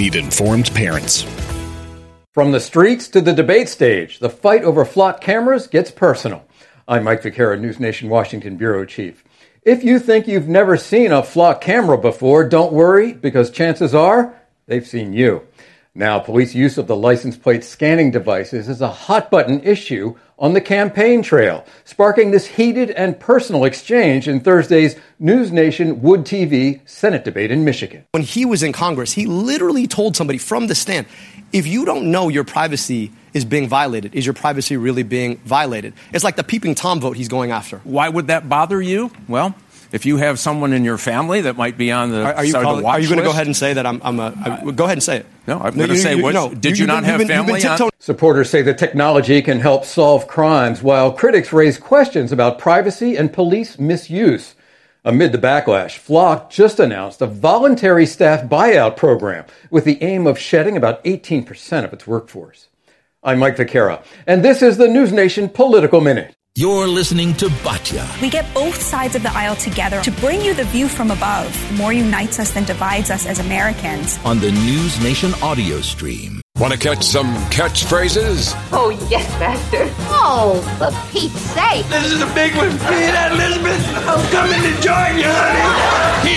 need informed parents. From the streets to the debate stage, the fight over flock cameras gets personal. I'm Mike Vaquera, News Nation Washington Bureau Chief. If you think you've never seen a flock camera before, don't worry, because chances are they've seen you. Now, police use of the license plate scanning devices is a hot-button issue on the campaign trail, sparking this heated and personal exchange in Thursday's News Nation Wood TV Senate debate in Michigan. When he was in Congress, he literally told somebody from the stand, if you don't know your privacy is being violated, is your privacy really being violated? It's like the peeping Tom vote he's going after. Why would that bother you? Well, if you have someone in your family that might be on the Are you going to go ahead and say that go ahead and say it? No, I'm going to say, did you not have family on? Supporters say the technology can help solve crimes, while critics raise questions about privacy and police misuse. Amid the backlash, Flock just announced a voluntary staff buyout program with the aim of shedding about 18% of its workforce. I'm Mike Vaquera, and this is the News Nation Political Minute. You're listening to Batya. We get both sides of the aisle together to bring you the view from above. More unites us than divides us as Americans. On the News Nation audio stream. Want to catch some catchphrases? Oh, yes, Master. Oh, for Pete's sake. This is a big one. Hey, that Elizabeth, I'm coming to join you, honey.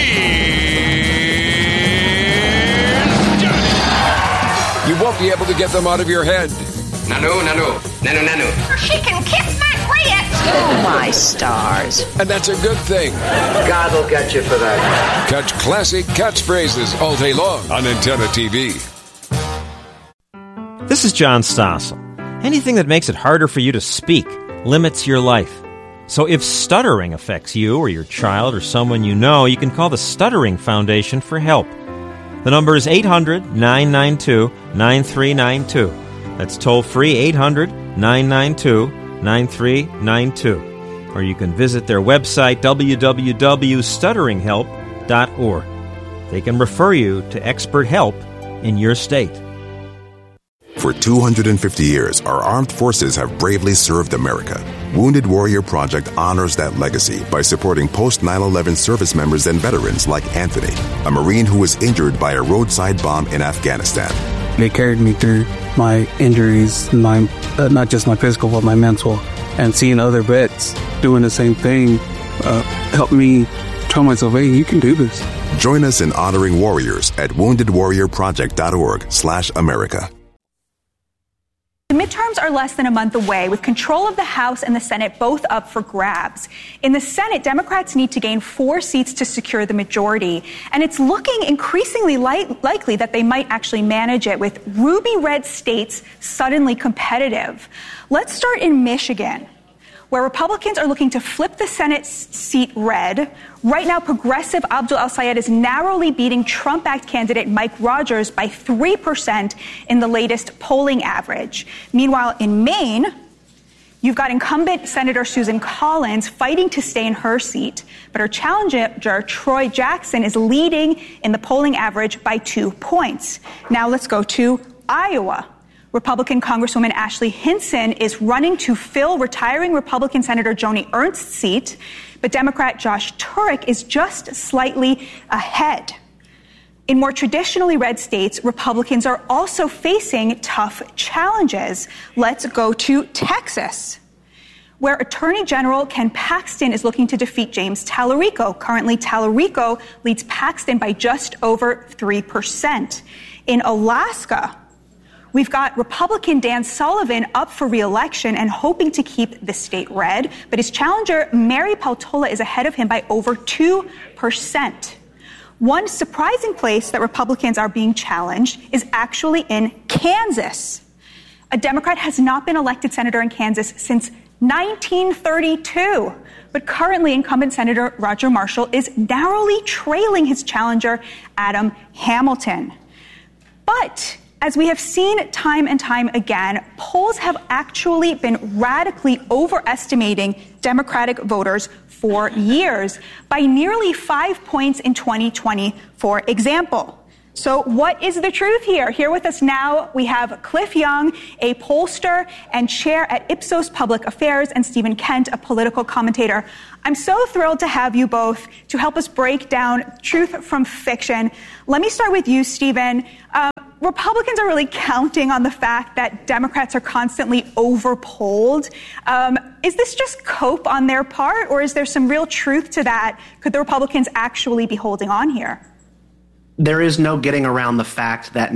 Here's Johnny. You won't be able to get them out of your head. Nanu. She can kiss my clit. Oh, my stars. And that's a good thing. God will get you for that. Catch classic catchphrases all day long on Antenna TV. This is John Stossel. Anything that makes it harder for you to speak limits your life. So if stuttering affects you or your child or someone you know, you can call the Stuttering Foundation for help. The number is 800-992-9392. That's toll-free, 800-992-9392. Or you can visit their website, www.stutteringhelp.org. They can refer you to expert help in your state. For 250 years, our armed forces have bravely served America. Wounded Warrior Project honors that legacy by supporting post-9/11 service members and veterans like Anthony, a Marine who was injured by a roadside bomb in Afghanistan. They carried me through my injuries, not just my physical, but my mental. And seeing other vets doing the same thing helped me tell myself, hey, you can do this. Join us in honoring warriors at woundedwarriorproject.org/America. The midterms are less than a month away, with control of the House and the Senate both up for grabs. In the Senate, Democrats need to gain 4 seats to secure the majority, and it's looking increasingly likely that they might actually manage it, with ruby red states suddenly competitive. Let's start in Michigan, where Republicans are looking to flip the Senate seat red. Right now, progressive Abdul El-Sayed is narrowly beating Trump-backed candidate Mike Rogers by 3% in the latest polling average. Meanwhile, in Maine, you've got incumbent Senator Susan Collins fighting to stay in her seat, but her challenger, Troy Jackson, is leading in the polling average by 2 points. Now let's go to Iowa. Republican Congresswoman Ashley Hinson is running to fill retiring Republican Senator Joni Ernst's seat, but Democrat Josh Turek is just slightly ahead. In more traditionally red states, Republicans are also facing tough challenges. Let's go to Texas, where Attorney General Ken Paxton is looking to defeat James Tallarico. Currently, Tallarico leads Paxton by just over 3%. In Alaska, we've got Republican Dan Sullivan up for re-election and hoping to keep the state red, but his challenger, Mary Peltola, is ahead of him by over 2%. One surprising place that Republicans are being challenged is actually in Kansas. A Democrat has not been elected senator in Kansas since 1932, but currently incumbent Senator Roger Marshall is narrowly trailing his challenger, Adam Hamilton. But as we have seen time and time again, polls have actually been radically overestimating Democratic voters for years by nearly 5 points in 2020, for example. So what is the truth here? Here with us now, we have Cliff Young, a pollster and chair at Ipsos Public Affairs, and Stephen Kent, a political commentator. I'm so thrilled to have you both to help us break down truth from fiction. Let me start with you, Stephen. Republicans are really counting on the fact that Democrats are constantly overpolled. Is this just cope on their part, or is there some real truth to that? Could the Republicans actually be holding on here? There is no getting around the fact that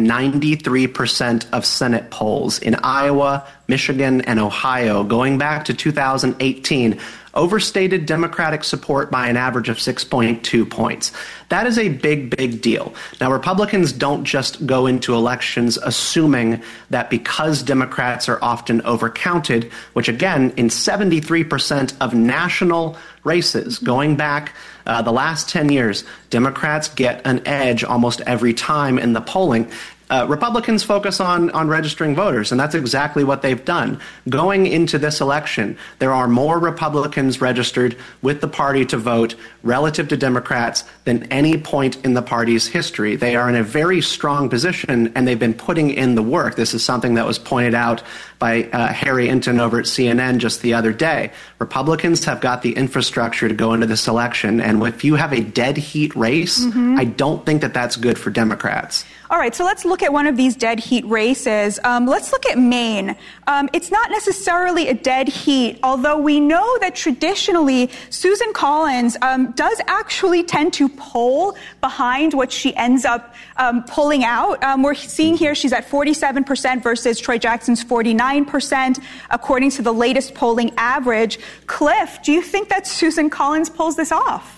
93% of Senate polls in Iowa, Michigan, and Ohio, going back to 2018, overstated Democratic support by an average of 6.2 points. That is a big, big deal. Now, Republicans don't just go into elections assuming that because Democrats are often overcounted, which again, in 73% of national races going back the last 10 years, Democrats get an edge almost every time in the polling. Republicans focus on registering voters, and that's exactly what they've done. Going into this election, there are more Republicans registered with the party to vote relative to Democrats than any point in the party's history. They are in a very strong position, and they've been putting in the work. This is something that was pointed out by Harry Inton over at CNN just the other day. Republicans have got the infrastructure to go into this election, and if you have a dead heat race, I don't think that that's good for Democrats. All right, so let's look at one of these dead heat races. Let's look at Maine. It's not necessarily a dead heat, although we know that traditionally Susan Collins does actually tend to poll behind what she ends up pulling out. We're seeing here she's at 47% versus Troy Jackson's 49%, according to the latest polling average. Cliff, do you think that Susan Collins pulls this off?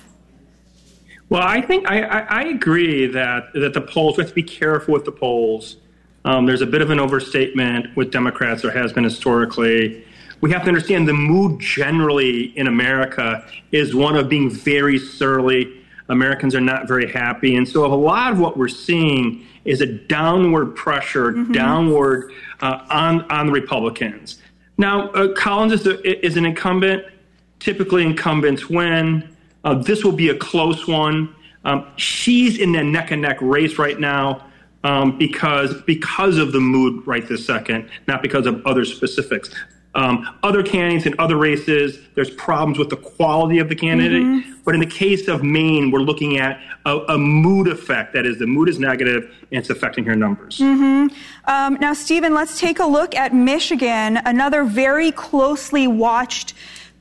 Well, I think I agree that the polls, we have to be careful with the polls. There's a bit of an overstatement with Democrats. There has been historically. We have to understand the mood generally in America is one of being very surly. Americans are not very happy. And so a lot of what we're seeing is a downward pressure, downward on the Republicans. Now, Collins is an incumbent. Typically, incumbents win. This will be a close one. She's in the neck-and-neck race right now because of the mood right this second, not because of other specifics. Other candidates in other races, there's problems with the quality of the candidate. But in the case of Maine, we're looking at a mood effect. That is, the mood is negative, and it's affecting her numbers. Now, Stephen, let's take a look at Michigan, another very closely watched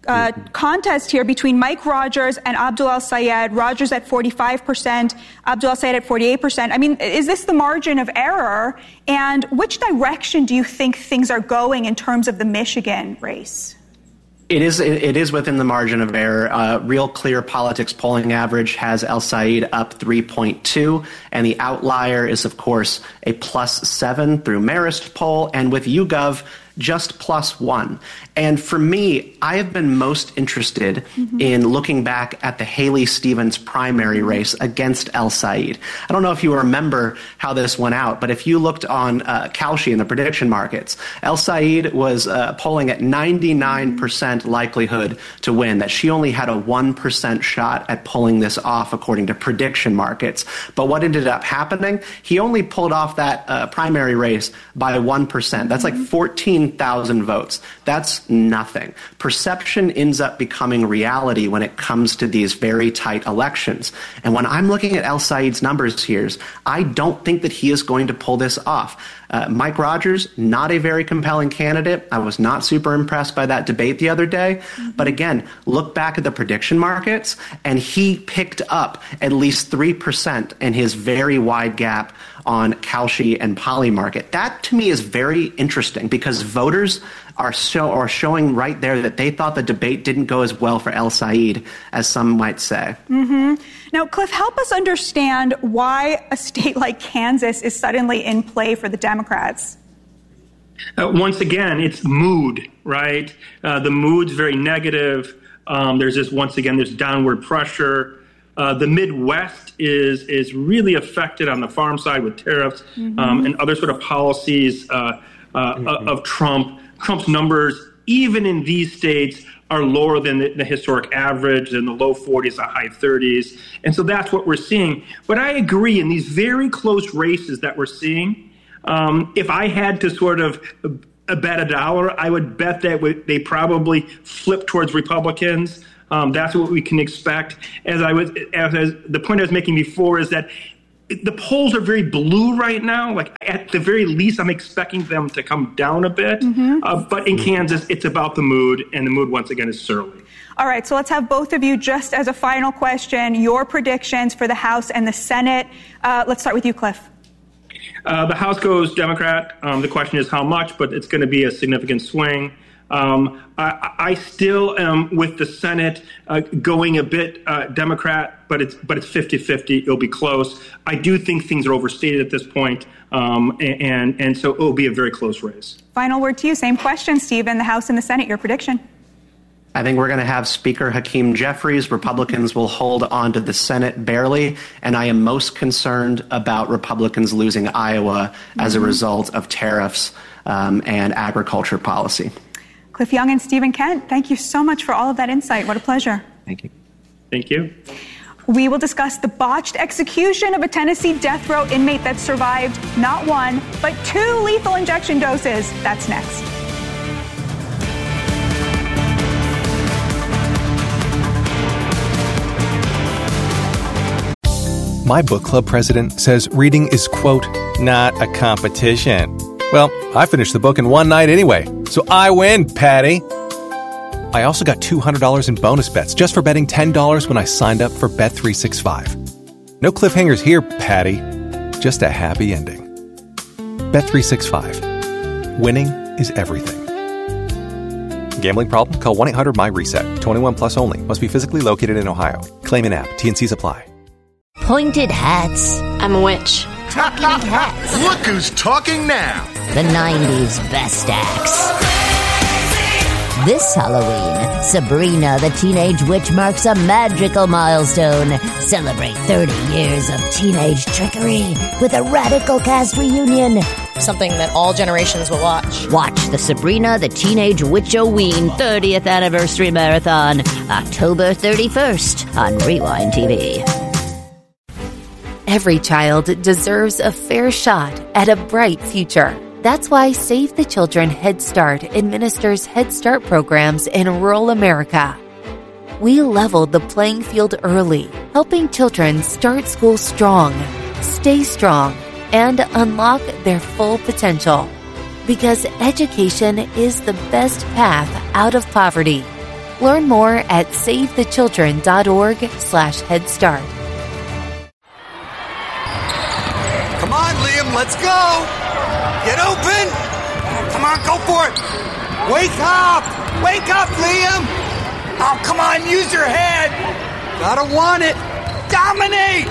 contest here between Mike Rogers and Abdul El-Sayed. Rogers at 45%, Abdul El-Sayed at 48%. I mean, is this the margin of error? And which direction do you think things are going in terms of the Michigan race? It is within the margin of error. Real Clear Politics polling average has El-Sayed up 3.2, and the outlier is, of course, a +7 through Marist poll, and with YouGov, just +1. And for me, I have been most interested in looking back at the Haley Stevens primary race against El-Sayed. I don't know if you remember how this went out, but if you looked on Kalshi in the prediction markets, El-Sayed was polling at 99% likelihood to win, that she only had a 1% shot at pulling this off according to prediction markets. But what ended up happening, he only pulled off that primary race by 1%. That's like 14,000 votes. That's nothing. Perception ends up becoming reality when it comes to these very tight elections. And when I'm looking at El-Sayed's numbers here, I don't think that he is going to pull this off. Mike Rogers, not a very compelling candidate. I was not super impressed by that debate the other day. But again, look back at the prediction markets, and he picked up at least 3% in his very wide gap on Kalshi and Polymarket. That to me is very interesting because voters are showing right there that they thought the debate didn't go as well for El-Sayed as some might say. Now, Cliff, help us understand why a state like Kansas is suddenly in play for the Democrats. Once again, it's mood, right? The mood's very negative. There's this downward pressure. The Midwest is really affected on the farm side with tariffs and other sort of policies of Trump. Trump's numbers even in these states, are lower than the historic average, in the low 40s, the high 30s. And so that's what we're seeing. But I agree, in these very close races that we're seeing, if I had to sort of bet $1, I would bet that they probably flip towards Republicans. That's what we can expect. As the point I was making before is that the polls are very blue right now. Like, at the very least, I'm expecting them to come down a bit. But in Kansas, it's about the mood, and the mood, once again, is surly. All right, so let's have both of you, just as a final question, your predictions for the House and the Senate. Let's start with you, Cliff. The House goes Democrat. The question is how much, but it's going to be a significant swing. I still am with the Senate going a bit Democrat, but it's 50-50. It'll be close. I do think things are overstated at this point, and so it will be a very close race. Final word to you. Same question, Stephen. The House and the Senate. Your prediction? I think we're going to have Speaker Hakeem Jeffries. Republicans will hold on to the Senate barely, and I am most concerned about Republicans losing Iowa as a result of tariffs and agriculture policy. Cliff Young and Stephen Kent, thank you so much for all of that insight. What a pleasure. Thank you. Thank you. We will discuss the botched execution of a Tennessee death row inmate that survived not one, but 2 lethal injection doses. That's next. My book club president says reading is, quote, not a competition. Well, I finished the book in one night anyway, so I win, Patty. I also got $200 in bonus bets just for betting $10 when I signed up for Bet365. No cliffhangers here, Patty. Just a happy ending. Bet365. Winning is everything. Gambling problem? Call 1-800-MY-RESET. 21 plus only. Must be physically located in Ohio. Claim in app. T&Cs apply. Pointed hats. I'm a witch. Talking hats. Look who's talking now. The 90s best acts. This Halloween, Sabrina the Teenage Witch marks a magical milestone. Celebrate 30 years of teenage trickery with a radical cast reunion. Something that all generations will watch. Watch the Sabrina the Teenage Witch-O-Ween 30th Anniversary Marathon, October 31st on Rewind TV. Every child deserves a fair shot at a bright future. That's why Save the Children Head Start administers Head Start programs in rural America. We leveled the playing field early, helping children start school strong, stay strong, and unlock their full potential. Because education is the best path out of poverty. Learn more at savethechildren.org/headstart. Come on, Liam, let's go. Get open. Come on, go for it. Wake up. Wake up, Liam. Oh, come on, use your head. Gotta want it. Dominate.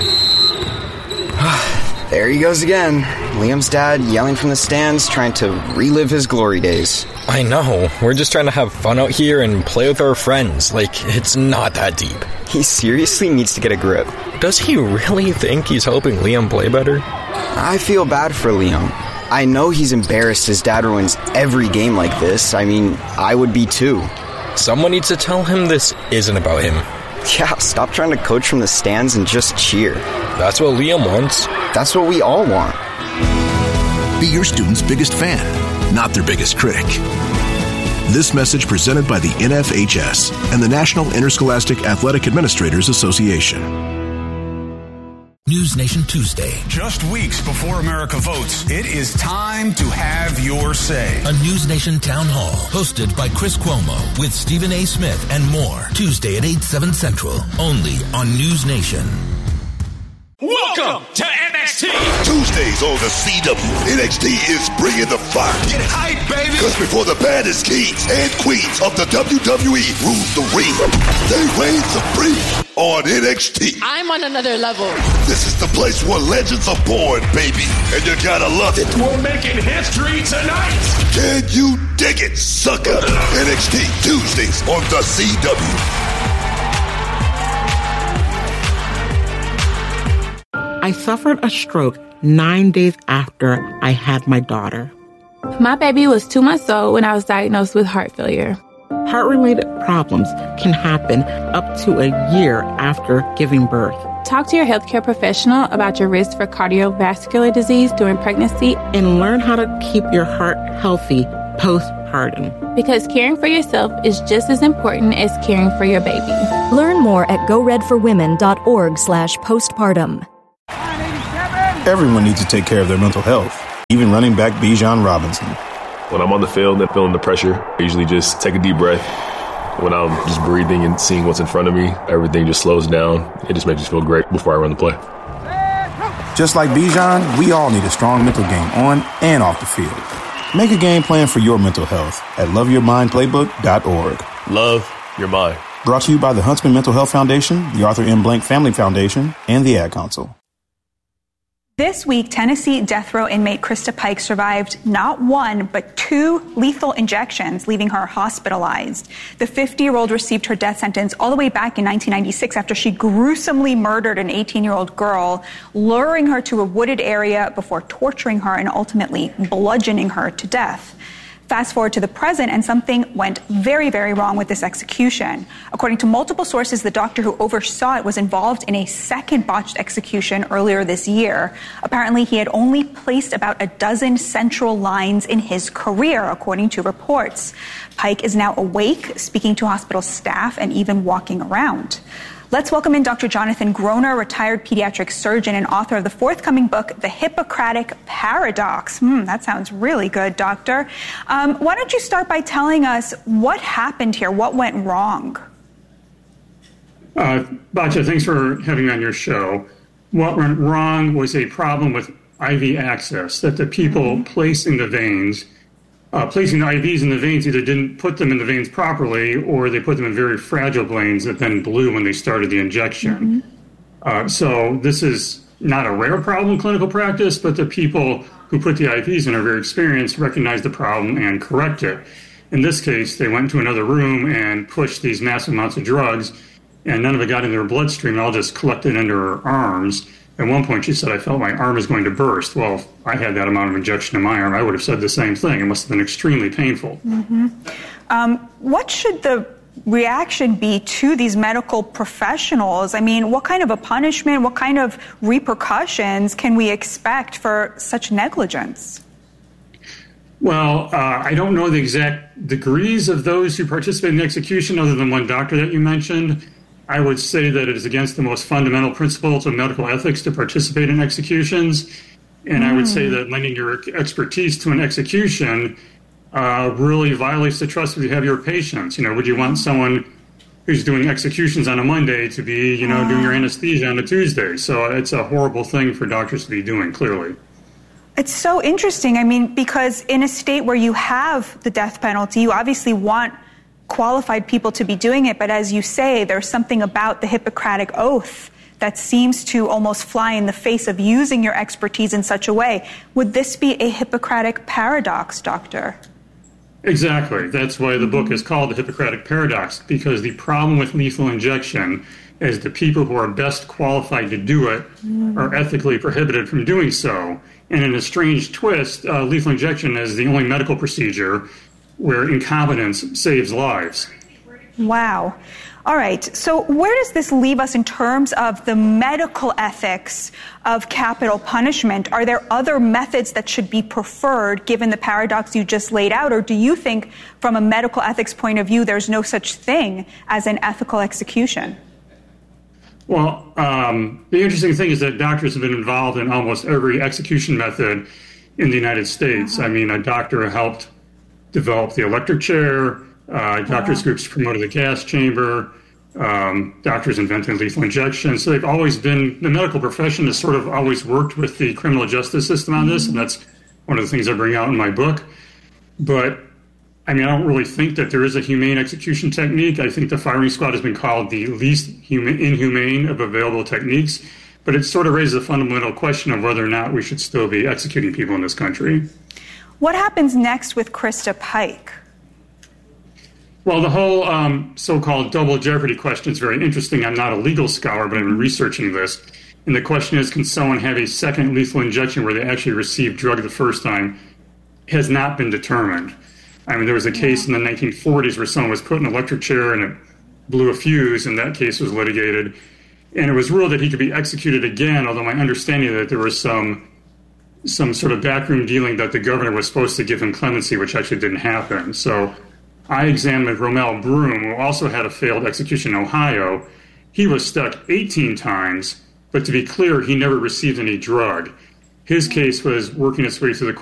There he goes again. Liam's dad yelling from the stands, trying to relive his glory days. I know. We're just trying to have fun out here and play with our friends. Like, it's not that deep. He seriously needs to get a grip. Does he really think he's helping Liam play better? I feel bad for Liam. I know he's embarrassed his dad ruins every game like this. I mean, I would be too. Someone needs to tell him this isn't about him. Yeah, stop trying to coach from the stands and just cheer. That's what Liam wants. That's what we all want. Be your student's biggest fan, not their biggest critic. This message presented by the NFHS and the National Interscholastic Athletic Administrators Association. News Nation Tuesday. Just weeks before America votes, it is time to have your say. A News Nation town hall hosted by Chris Cuomo with Stephen A. Smith and more. Tuesday at 8, 7 Central. Only on News Nation. Welcome to NXT. Tuesdays on the CW. NXT is bringing the fire. Get hype, baby. Because before the baddest kings and queens of the WWE rule the ring, they reign supreme on NXT. I'm on another level. This is the place where legends are born, baby. And you gotta love it. We're making history tonight. Can you dig it, sucker? NXT Tuesdays on the CW. I suffered a stroke 9 days after I had my daughter. My baby was 2 months old when I was diagnosed with heart failure. Heart-related problems can happen up to a year after giving birth. Talk to your healthcare professional about your risk for cardiovascular disease during pregnancy. And learn how to keep your heart healthy postpartum. Because caring for yourself is just as important as caring for your baby. Learn more at goredforwomen.org/postpartum. Everyone needs to take care of their mental health, even running back Bijan Robinson. When I'm on the field and feeling the pressure, I usually just take a deep breath. When I'm just breathing and seeing what's in front of me, everything just slows down. It just makes me feel great before I run the play. Just like Bijan, we all need a strong mental game on and off the field. Make a game plan for your mental health at loveyourmindplaybook.org. Love your mind. Brought to you by the Huntsman Mental Health Foundation, the Arthur M. Blank Family Foundation, and the Ad Council. This week, Tennessee death row inmate Krista Pike survived not one, but 2 lethal injections, leaving her hospitalized. The 50-year-old received her death sentence all the way back in 1996 after she gruesomely murdered an 18-year-old girl, luring her to a wooded area before torturing her and ultimately bludgeoning her to death. Fast forward to the present, and something went very, very wrong with this execution. According to multiple sources, the doctor who oversaw it was involved in a second botched execution earlier this year. Apparently, he had only placed about a dozen central lines in his career, according to reports. Pike is now awake, speaking to hospital staff, and even walking around. Let's welcome in Dr. Jonathan Groner, retired pediatric surgeon and author of the forthcoming book, The Hippocratic Paradox. That sounds really good, doctor. Why don't you start by telling us what happened here? What went wrong? Batya, thanks for having me on your show. What went wrong was a problem with IV access, that the people placing the IVs in the veins either didn't put them in the veins properly, or they put them in very fragile veins that then blew when they started the injection. So this is not a rare problem in clinical practice, but the people who put the IVs in are very experienced, recognize the problem, and correct it. In this case, they went to another room and pushed these massive amounts of drugs, and none of it got into her bloodstream. It all just collected into her arms. At one point, she said, "I felt my arm is going to burst." Well, if I had that amount of injection in my arm, I would have said the same thing. It must have been extremely painful. What should the reaction be to these medical professionals? I mean, what kind of a punishment, what kind of repercussions can we expect for such negligence? Well, I don't know the exact degrees of those who participate in execution, other than one doctor that you mentioned. I would say that it is against the most fundamental principles of medical ethics to participate in executions. And I would say that lending your expertise to an execution really violates the trust that you have your patients. Would you want someone who's doing executions on a Monday to be, doing your anesthesia on a Tuesday? So it's a horrible thing for doctors to be doing, clearly. It's so interesting. I mean, because in a state where you have the death penalty, you obviously want qualified people to be doing it. But as you say, there's something about the Hippocratic Oath that seems to almost fly in the face of using your expertise in such a way. Would this be a Hippocratic paradox, doctor? Exactly. That's why the book is called The Hippocratic Paradox, because the problem with lethal injection is the people who are best qualified to do it are ethically prohibited from doing so. And in a strange twist, lethal injection is the only medical procedure where incompetence saves lives. Wow. All right. So where does this leave us in terms of the medical ethics of capital punishment? Are there other methods that should be preferred given the paradox you just laid out? Or do you think from a medical ethics point of view, there's no such thing as an ethical execution? Well, the interesting thing is that doctors have been involved in almost every execution method in the United States. I mean, a doctor helped develop the electric chair, doctors groups promoted the gas chamber, doctors invented lethal injection. So they've always been, the medical profession has sort of always worked with the criminal justice system on this, and that's one of the things I bring out in my book. But, I mean, I don't really think that there is a humane execution technique. I think the firing squad has been called the least inhumane of available techniques, but it sort of raises a fundamental question of whether or not we should still be executing people in this country. What happens next with Krista Pike? Well, the whole so-called double jeopardy question is very interesting. I'm not a legal scholar, but I've been researching this. And the question is, can someone have a second lethal injection where they actually received drug the first time has not been determined. I mean, there was a case in the 1940s where someone was put in an electric chair and it blew a fuse, and that case was litigated. And it was ruled that he could be executed again, although my understanding that there was some sort of backroom dealing that the governor was supposed to give him clemency, which actually didn't happen. So I examined Romel Broom, who also had a failed execution in Ohio. He was stuck 18 times, but to be clear, he never received any drug. His case was working its way through the